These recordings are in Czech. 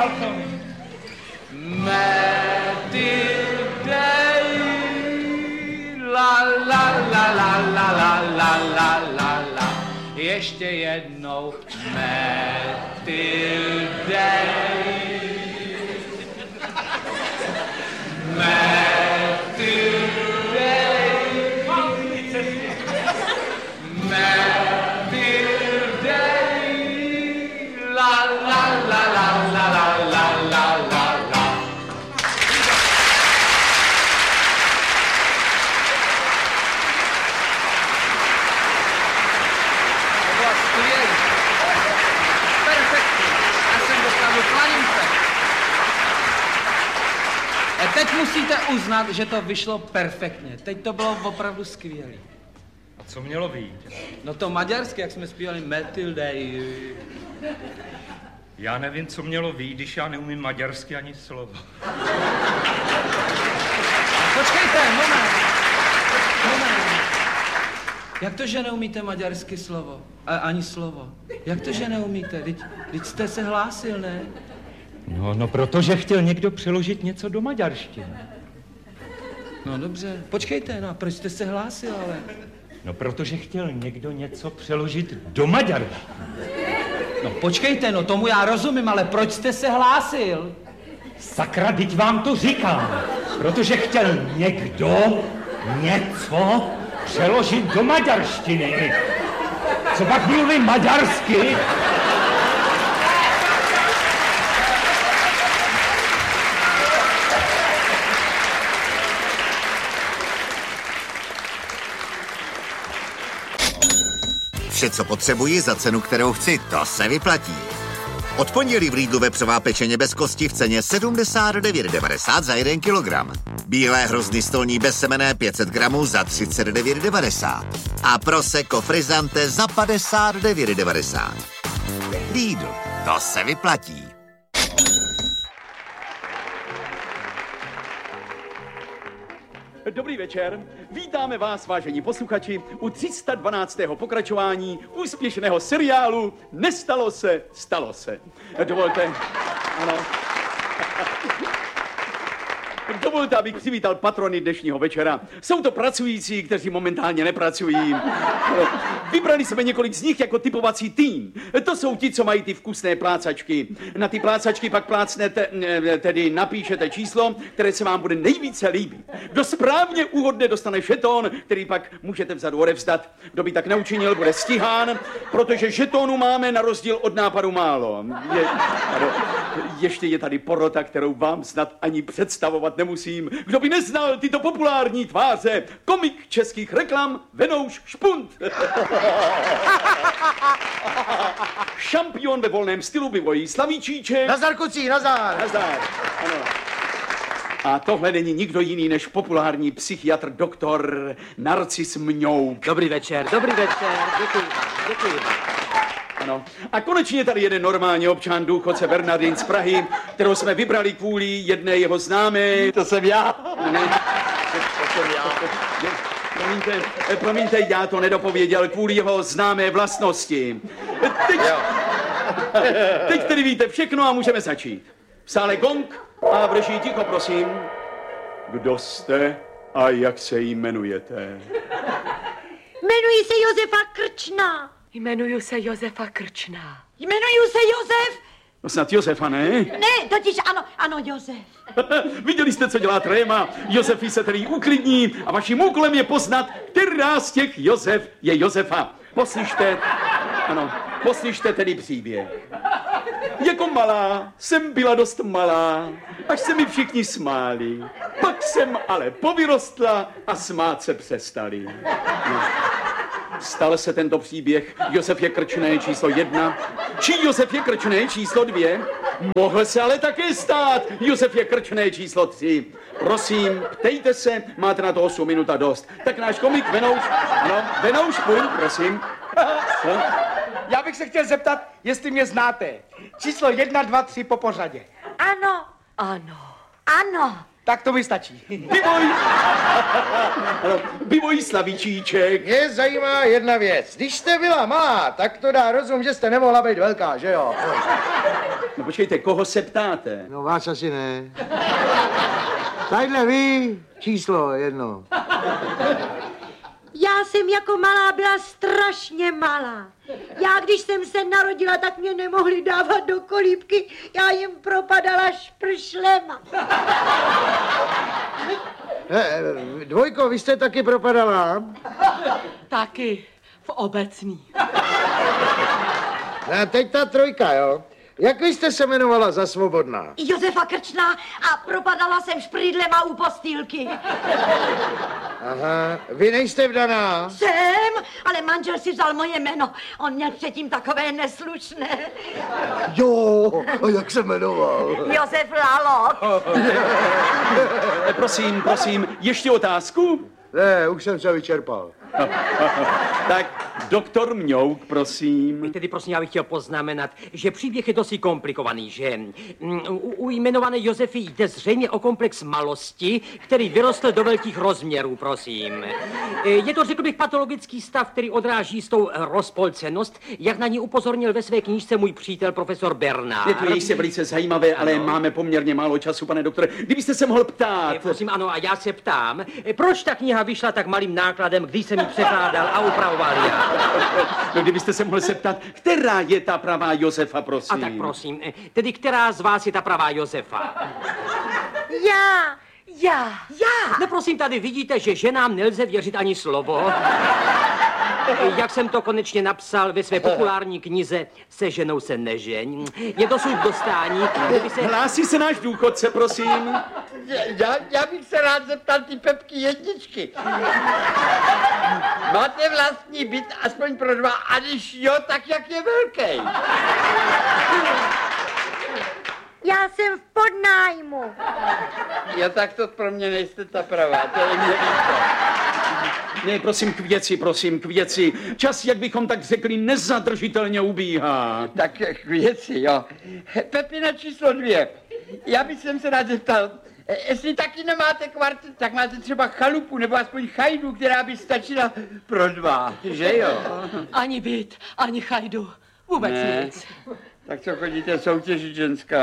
balkony. La la la la la la la la la la. Ještě jednou Matilde. Teď musíte uznat, že to vyšlo perfektně. Teď to bylo opravdu skvělé. A co mělo vyjít? No to maďarsky, jak jsme zpívali Matilde. Já nevím, co mělo vyjít, když já neumím maďarsky ani slovo. Počkejte, moment. Jak to, že neumíte maďarsky slovo? Ani slovo. Jak to, že neumíte? Teď jste se hlásil, ne? No, protože chtěl někdo přeložit něco do maďarštiny. No dobře, počkejte, no proč jste se hlásil, ale? No, protože chtěl někdo něco přeložit do maďarštiny. No počkejte, no tomu já rozumím, ale proč jste se hlásil? Sakra, teď vám to říkám. Protože chtěl někdo něco přeložit do maďarštiny. Co pak mluví maďarsky? Vše, co potřebuji za cenu, kterou chci, to se vyplatí. Od pondělí v Lidlu vepřová pečeně bez kosti v ceně 79,90 za 1 kilogram. Bílé hrozny stolní bezsemenné 500 gramů za 39,90. A prosecco frizzante za 59,90. Lidl, to se vyplatí. Dobrý večer. Vítáme vás, vážení posluchači, u 312. pokračování úspěšného seriálu Nestalo se, stalo se. Dovolte, ano. Dovolte, abych přivítal patrony dnešního večera. Jsou to pracující, kteří momentálně nepracují. Vybrali jsme několik z nich jako typovací tým. To jsou ti, co mají ty vkusné plácačky. Na ty plácačky pak plácnete, tedy napíšete číslo, které se vám bude nejvíce líbit. Kdo správně úhodne, dostane žeton, který pak můžete vzadu odevzdat. Kdo by tak neučinil, bude stíhán, protože žetonů máme na rozdíl od nápadu málo. Ještě je tady porota, kterou vám snad ani představovat nemusím. Kdo by neznal tyto populární tváře, komik českých reklam Venouš Špunt. Šampion ve volném stylu vyvojí Slavíčíček. Nazdar, kucí, nazdar. Nazdar, ano. A tohle není nikdo jiný než populární psychiatr doktor Narcis Mňouk. Dobrý večer, děkuji. Ano. A konečně tady jeden normální občan, důchodce Bernardin z Prahy, kterou jsme vybrali kvůli jedné jeho známé. To jsem já. Ne. To jsem já. Promiňte, já to nedopověděl kvůli jeho známé vlastnosti. Teď tedy víte všechno a můžeme začít. V sále gong a v režii ticho, prosím. Kdo jste a jak se jmenujete? Jmenuji se Josefa Krčná. Jmenuji se Josefa Krčná. Jmenuji se Josef. No snad Josefa, ne? Ne, totiž ano, Josef. Viděli jste, co dělá tréma? Josefy se tedy uklidní a vaším úkolem je poznat, která z těch Josef je Josefa. Poslyšte tedy příběh. Jako malá jsem byla dost malá, až se mi všichni smáli. Pak jsem ale povyrostla a smát se přestali. Stal se tento příběh Josefě Krčné číslo 1 či Josefě Krčné číslo 2? Mohl se ale také stát Josefě Krčné číslo 3. Prosím, ptejte se, máte na to 8 minut a dost. Tak náš komik Venouš, prosím. Co? Já bych se chtěl zeptat, jestli mě znáte. Číslo 1, 2, 3 po pořadě. Ano. Tak to mi stačí. Bývoj Slavičíček. Mě zajímá jedna věc. Když jste byla malá, tak to dá rozum, že jste nemohla být velká, že jo? No počkejte, koho se ptáte? No vás asi ne. Tadyhle vy, číslo 1. Já jsem jako malá byla strašně malá. Já, když jsem se narodila, tak mě nemohli dávat do kolíbky. Já jim propadala špršlema. Dvojko, vy jste taky propadala? Taky v obecní. A teď ta 3, jo? Jak vy jste se jmenovala za svobodná? Josefa Krčná a propadala jsem šprýdlema u postýlky. Aha, vy nejste vdaná? Jsem, ale manžel si vzal moje jméno. On měl předtím takové neslušné. Jo, a jak se jmenoval? Josef Lalo. Prosím, ještě otázku? Ne, už jsem se vyčerpal. Tak, doktor Mňouk, prosím. Tedy prosím, já bych chtěl poznamenat, že příběh je dosti komplikovaný, že u jmenované Josefy jde zřejmě o komplex malosti, který vyrostl do velkých rozměrů, prosím. Je to, řekl bych, patologický stav, který odráží jistou rozpolcenost, jak na ní upozornil ve své knížce můj přítel profesor Bernard. Je to jistě velice zajímavé, ale máme poměrně málo času, pane doktore. Kdybyste se mohl ptát. Prosím, ano, a já se ptám, proč ta kniha vyšla tak malým nákladem, když jsem ji překládal a upravoval já? No, kdybyste se mohl zeptat, která je ta pravá Josefa, prosím. A tak prosím, tedy která z vás je ta pravá Josefa? Já. No prosím, tady vidíte, že ženám nelze věřit ani slovo. Jak jsem to konečně napsal ve své populární knize Se ženou se nežeň. Je dosud dostání, kdyby se... Hlásí se náš důchodce, prosím. Já bych se rád zeptal ty Pepky jedničky. Máte vlastní byt aspoň pro 2, a když jo, tak jak je velký? Já jsem v podnájmu. Jo, tak to pro mě nejste ta pravá, to je mě líto. Ne, prosím, k věci. Čas, jak bychom tak řekli, nezadržitelně ubíhá. Tak k věci, jo. Pepina číslo 2. Já bych se rád zeptal, jestli taky nemáte kvartet, tak máte třeba chalupu nebo aspoň chajdu, která by stačila pro 2, že jo? Ani byt, ani chajdu. Vůbec nic. Tak co chodíte soutěžit, ženská?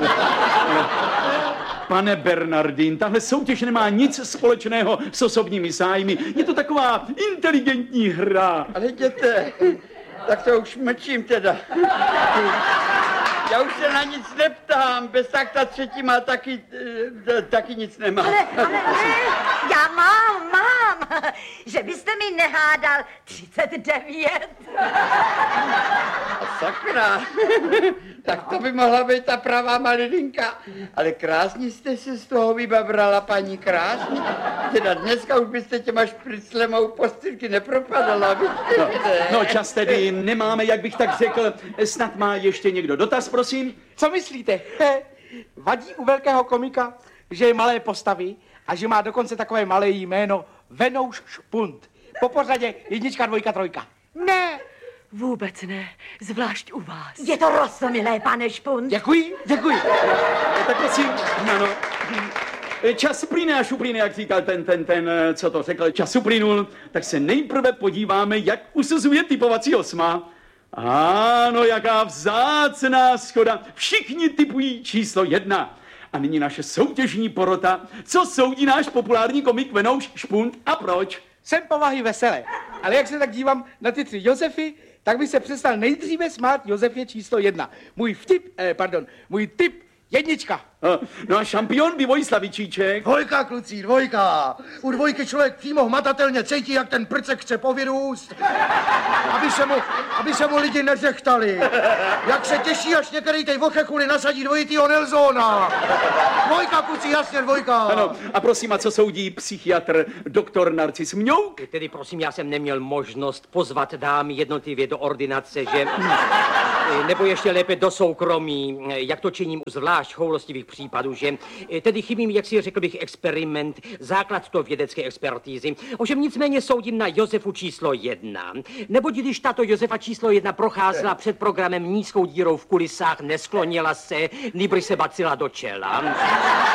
Pane Bernardín, tahle soutěž nemá nic společného s osobními zájmy. Je to taková inteligentní hra. Ale jděte, tak to už mlčím teda. Já už se na nic neptám, bez tak ta 3. má taky nic nemá. Ale ne, já mám. Že byste mi nehádal 39. A sakra, tak to by mohla být ta pravá malilinka. Ale krásně jste se z toho vybabrala, paní, krásně. Teda dneska už byste těma špriclema u postýlky nepropadala. No čas tedy nemáme, jak bych tak řekl. Snad má ještě někdo dotaz, prosím? Co myslíte? Vadí u velkého komika, že je malé postavy a že má dokonce takové malé jméno Venouš Špunt. Po pořadě 1, 2, 3. Ne, Vůbec ne, zvlášť u vás. je to rostomilé, pane Špunt. Děkuji. Tak prosím, ano. Čas plyne až uplyne, jak říkal ten, co to řekl, čas uplynul, tak se nejprve podíváme, jak usuzuje typovací 8. Ano, jaká vzácná schoda. Všichni typují číslo 1. A nyní naše soutěžní porota. Co soudí náš populární komik Venouš Špunt a proč? Jsem povahy veselé, ale jak se tak dívám na ty 3 Josefy, tak bych se přestal nejdříve smát Josefě číslo 1. Můj tip 1. No a šampion bývoj Slavičíček. 2, kluci, 2. U 2 člověk přímo hmatatelně cítí, jak ten prcek chce povyrůst, aby se mu lidi neřechtali. Jak se těší, až některý tej vochechuli nasadí dvojitýho Nelsona. 2, kluci, jasně 2. Ano, a prosím, a co soudí psychiatr doktor Narcis Mňouk? Tedy prosím, já jsem neměl možnost pozvat dámy jednotlivě do ordinace, že... nebo ještě lépe do soukromí, jak to činím u zvlášť choulostivých případů, že tedy chybí mi, jak si řekl bych, experiment, základ to vědecké expertízy. Ovšem nicméně soudím na Josefu číslo 1. Neboť když tato Josefa číslo 1 procházela před programem nízkou dírou v kulisách, nesklonila se, nýbrž se bacila do čela.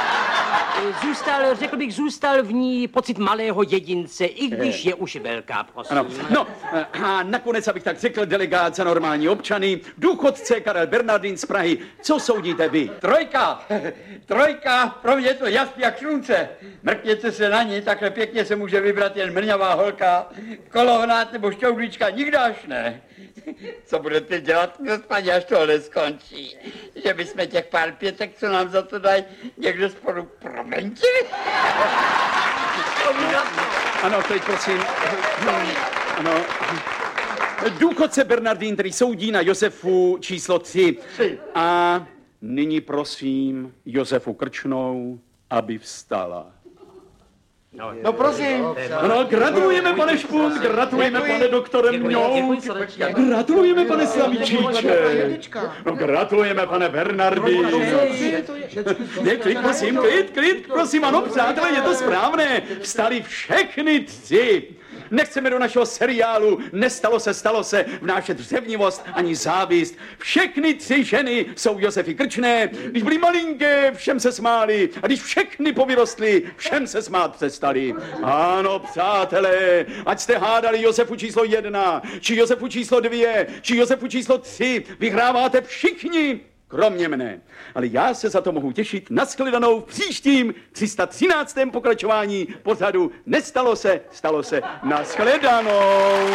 Zůstal v ní pocit malého jedince, i když je už velká, prosím. Ano. No, a nakonec, abych tak řekl, delegát za normální občany, důchodce Karel Bernardin z Prahy. Co soudíte vy? Trojka, pro mě je to jasný jak slunce. Mrkněte se na ní, takhle pěkně se může vybrat jen mrňavá holka, kolohnát nebo šťoudlička, nikdo až ne. Co budete dělat, gospodě, až tohle skončí? Že bychom těch pár pětek, co nám za to dají, někde spolu promentili? Ano, teď prosím. Ano. Důchodce Bernardín, který soudí na Josefu číslo 3. A nyní prosím Josefu Krčnou, aby vstala. No prosím. Ano, gratulujeme, pane Špun, gratulujeme, pane doktore Mňou. Gratulujeme, pane Slavíčíče. No, gratulujeme, pane Bernardy. Klid, prosím, ano, přátelé, je to správné. Vstali všechny 3. Nechceme do našeho seriálu Nestalo se, stalo se vnášet řevnivost ani závist. Všechny 3 ženy jsou Josefy Krčné. Když byly malinké, všem se smáli. A když všechny povyrostly, všem se smát přestali. Ano, přátelé, ať jste hádali Josefu číslo 1, či Josefu číslo 2, či Josefu číslo 3, vyhráváte všichni, kromě mne. Ale já se za to mohu těšit. Nashledanou v příštím 313. pokračování pořadu Nestalo se, stalo se. Nashledanou.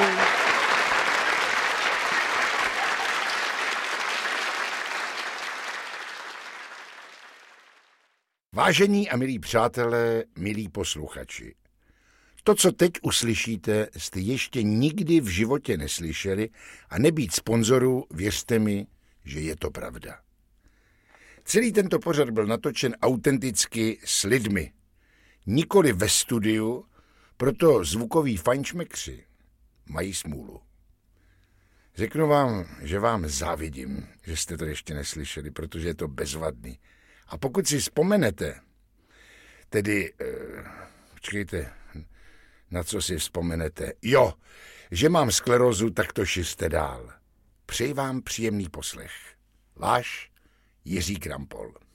Vážení a milí přátelé, milí posluchači, to, co teď uslyšíte, jste ještě nikdy v životě neslyšeli a nebýt sponzorů, věřte mi, že je to pravda. Celý tento pořad byl natočen autenticky s lidmi. Nikoli ve studiu, proto zvukoví fajnšmekři mají smůlu. Řeknu vám, že vám závidím, že jste to ještě neslyšeli, protože je to bezvadný. A pokud si vzpomenete, tedy, počkejte, na co si vzpomenete, jo, že mám sklerózu, tak to šiřte dál. Přeji vám příjemný poslech. Váš Jiří Krampol.